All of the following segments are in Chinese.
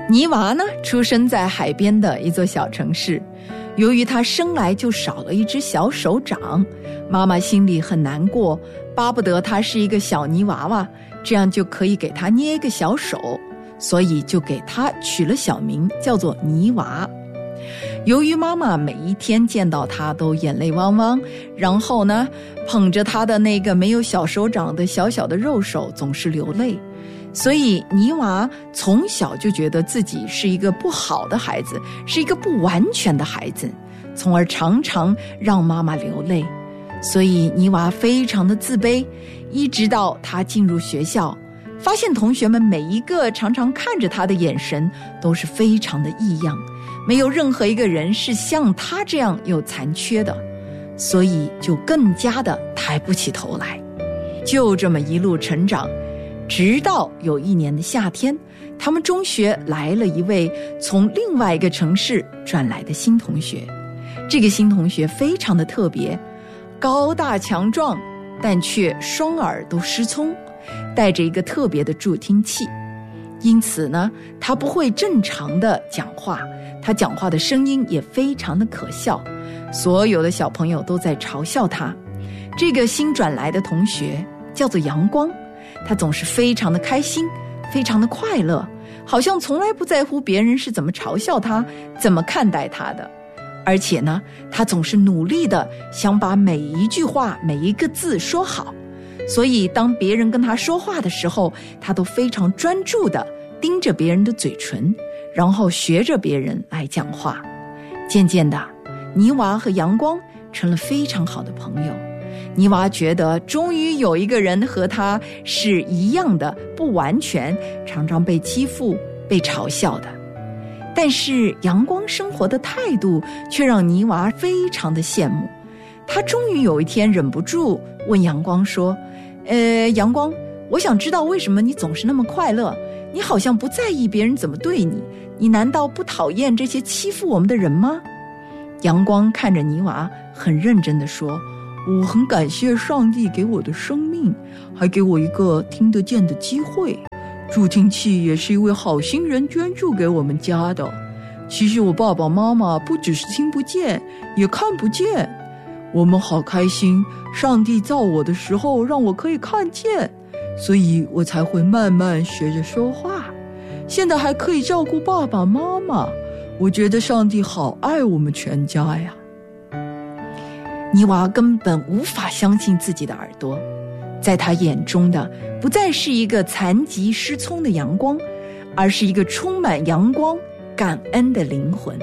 泥娃呢，出生在海边的一座小城市。由于他生来就少了一只小手掌，妈妈心里很难过，巴不得他是一个小泥娃娃，这样就可以给他捏一个小手，所以就给他取了小名，叫做泥娃。由于妈妈每一天见到他都眼泪汪汪，然后呢，捧着他的那个没有小手掌的小小的肉手总是流泪，所以泥娃从小就觉得自己是一个不好的孩子，是一个不完全的孩子，从而常常让妈妈流泪。所以泥娃非常的自卑，一直到他进入学校，发现同学们每一个常常看着他的眼神都是非常的异样，没有任何一个人是像他这样有残缺的，所以就更加的抬不起头来。就这么一路成长，直到有一年的夏天，他们中学来了一位从另外一个城市转来的新同学。这个新同学非常的特别，高大强壮，但却双耳都失聪，带着一个特别的助听器。因此呢，他不会正常的讲话，他讲话的声音也非常的可笑，所有的小朋友都在嘲笑他。这个新转来的同学叫做阳光，他总是非常的开心，非常的快乐，好像从来不在乎别人是怎么嘲笑他，怎么看待他的。而且呢，他总是努力的想把每一句话每一个字说好，所以当别人跟他说话的时候，他都非常专注的盯着别人的嘴唇，然后学着别人来讲话。渐渐的，泥娃和阳光成了非常好的朋友。泥娃觉得终于有一个人和他是一样的，不完全，常常被欺负被嘲笑的。但是阳光生活的态度却让泥娃非常的羡慕。他终于有一天忍不住问阳光说，阳光，我想知道为什么你总是那么快乐，你好像不在意别人怎么对你，你难道不讨厌这些欺负我们的人吗？阳光看着泥娃很认真地说，我很感谢上帝给我的生命，还给我一个听得见的机会。助听器也是一位好心人捐助给我们家的。其实我爸爸妈妈不只是听不见，也看不见。我们好开心，上帝造我的时候让我可以看见，所以我才会慢慢学着说话。现在还可以照顾爸爸妈妈，我觉得上帝好爱我们全家呀。泥娃根本无法相信自己的耳朵，在他眼中的不再是一个残疾失聪的阳光，而是一个充满阳光感恩的灵魂。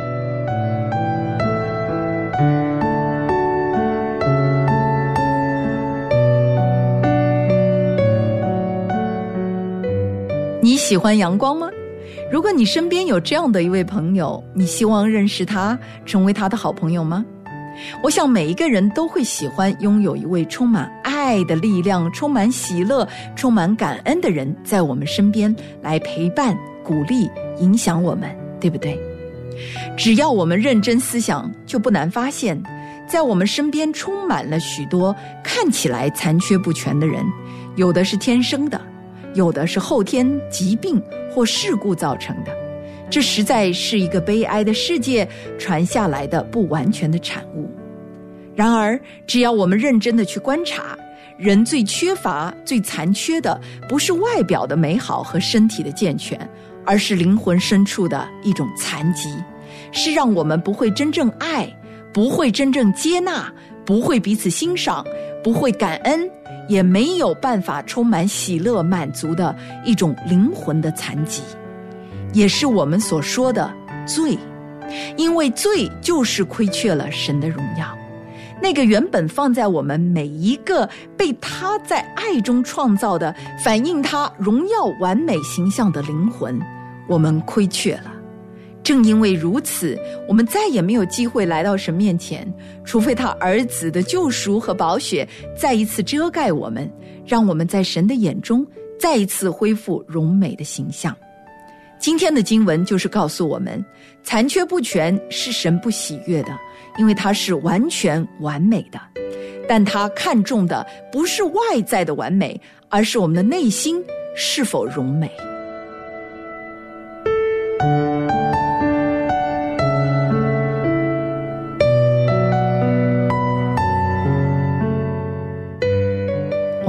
你喜欢阳光吗？如果你身边有这样的一位朋友，你希望认识他，成为他的好朋友吗？我想每一个人都会喜欢拥有一位充满爱的力量，充满喜乐，充满感恩的人在我们身边来陪伴、鼓励、影响我们，对不对？只要我们认真思想，就不难发现，在我们身边充满了许多看起来残缺不全的人，有的是天生的，有的是后天疾病或事故造成的。这实在是一个悲哀的世界传下来的不完全的产物。然而，只要我们认真的去观察，人最缺乏、最残缺的，不是外表的美好和身体的健全，而是灵魂深处的一种残疾，是让我们不会真正爱，不会真正接纳，不会彼此欣赏，不会感恩，也没有办法充满喜乐满足的一种灵魂的残疾，也是我们所说的罪。因为罪就是亏缺了神的荣耀，那个原本放在我们每一个被他在爱中创造的，反映他荣耀完美形象的灵魂，我们亏缺了。正因为如此，我们再也没有机会来到神面前，除非他儿子的救赎和宝血再一次遮盖我们，让我们在神的眼中再一次恢复荣美的形象。今天的经文就是告诉我们，残缺不全是神不喜悦的，因为它是完全完美的，但他看重的不是外在的完美，而是我们的内心是否荣美。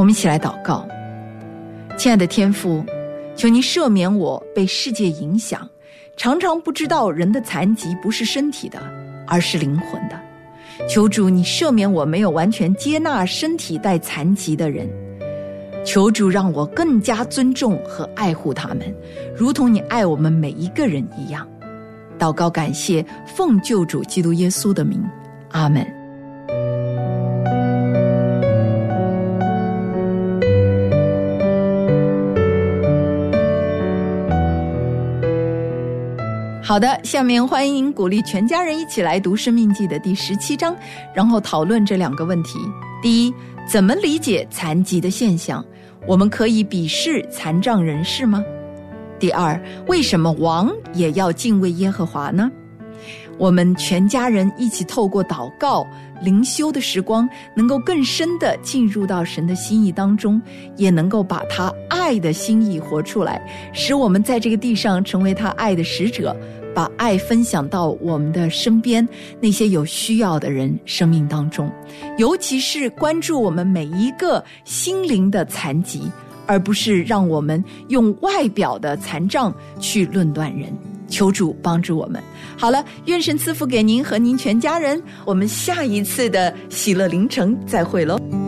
们一起来祷告。亲爱的天父，求您赦免我被世界影响，常常不知道人的残疾不是身体的，而是灵魂的。求主你赦免我没有完全接纳身体带残疾的人，求主让我更加尊重和爱护他们，如同你爱我们每一个人一样。祷告感谢，奉救主基督耶稣的名，阿们。好的，下面欢迎鼓励全家人一起来读《申命记》的第17章，然后讨论这2个问题。第一，怎么理解残疾的现象？我们可以鄙视残障人士吗？第二，为什么王也要敬畏耶和华呢？我们全家人一起透过祷告、灵修的时光，能够更深地进入到神的心意当中，也能够把他爱的心意活出来，使我们在这个地上成为他爱的使者，把爱分享到我们的身边那些有需要的人生命当中，尤其是关注我们每一个心灵的残疾，而不是让我们用外表的残障去论断人。求主帮助我们。好了，愿神赐福给您和您全家人，我们下一次的喜乐凌晨再会喽。